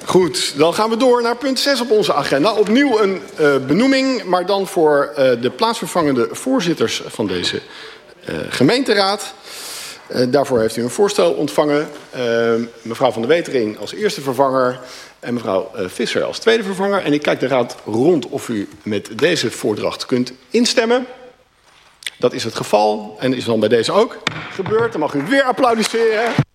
Goed, dan gaan we door naar punt 6 op onze agenda. Opnieuw een benoeming, maar dan voor de plaatsvervangende voorzitters van deze gemeenteraad. Daarvoor heeft u een voorstel ontvangen. Mevrouw Van der Wetering als eerste vervanger en mevrouw Visser als tweede vervanger. En ik kijk de raad rond of u met deze voordracht kunt instemmen. Dat is het geval en is dan bij deze ook gebeurd. Dan mag u weer applaudisseren.